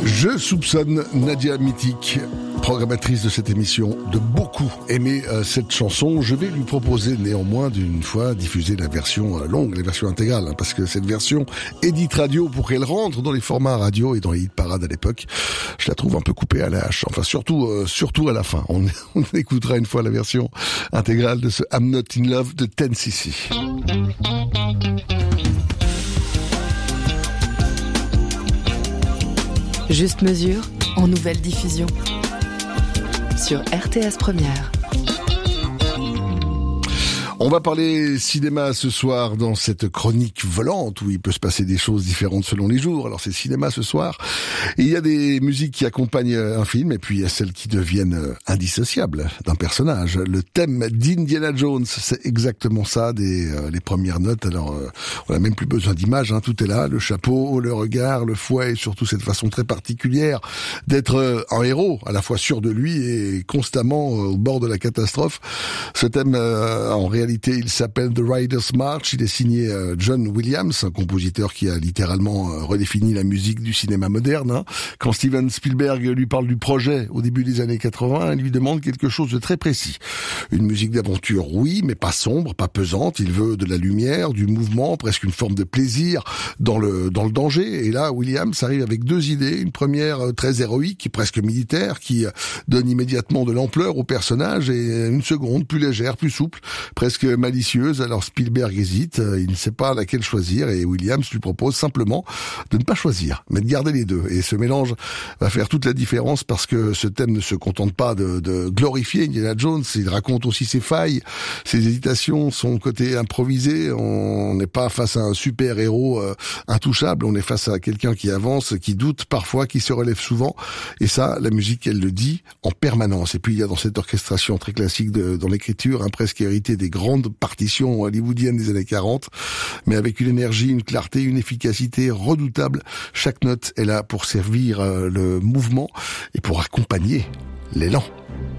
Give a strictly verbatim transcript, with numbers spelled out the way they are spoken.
Je soupçonne Nadia Mythique, programmatrice de cette émission, de beaucoup aimer euh, cette chanson. Je vais lui proposer néanmoins d'une fois diffuser la version euh, longue, la version intégrale, hein, parce que cette version édite radio, pour qu'elle rentre dans les formats radio et dans les hit parades à l'époque, je la trouve un peu coupée à la hache. Enfin, surtout, euh, surtout à la fin. On, on écoutera une fois la version intégrale de ce I'm Not In Love de ten C C. Juste mesure en nouvelle diffusion sur R T S Première. On va parler cinéma ce soir dans cette chronique volante où il peut se passer des choses différentes selon les jours. Alors c'est cinéma ce soir. Et il y a des musiques qui accompagnent un film et puis il y a celles qui deviennent indissociables d'un personnage. Le thème d'Indiana Jones, c'est exactement ça, des euh, les premières notes. Alors euh, on n'a même plus besoin d'images, hein, tout est là, le chapeau, le regard, le fouet et surtout cette façon très particulière d'être euh, un héros, à la fois sûr de lui et constamment euh, au bord de la catastrophe. Ce thème euh, en réalité il s'appelle The Riders March, il est signé euh, John Williams, un compositeur qui a littéralement euh, redéfini la musique du cinéma moderne. Hein. Quand Steven Spielberg lui parle du projet au début des années quatre-vingts, il lui demande quelque chose de très précis. Une musique d'aventure, oui, mais pas sombre, pas pesante. Il veut de la lumière, du mouvement, presque une forme de plaisir dans le dans le danger. Et là, Williams arrive avec deux idées. Une première euh, très héroïque, presque militaire, qui euh, donne immédiatement de l'ampleur au personnage, et une seconde plus légère, plus souple, presque malicieuse. Alors Spielberg hésite, il ne sait pas laquelle choisir et Williams lui propose simplement de ne pas choisir, mais de garder les deux. Et ce mélange va faire toute la différence parce que ce thème ne se contente pas de, de glorifier Indiana Jones, il raconte aussi ses failles, ses hésitations, son côté improvisé. On n'est pas face à un super-héros euh, intouchable, on est face à quelqu'un qui avance, qui doute parfois, qui se relève souvent. Et ça, la musique, elle le dit en permanence. Et puis il y a dans cette orchestration très classique de, dans l'écriture, hein, presque héritée des grandes partitions hollywoodiennes des années quarante, mais avec une énergie, une clarté, une efficacité redoutable. Chaque note est là pour servir euh, le mouvement et pour accompagner l'élan.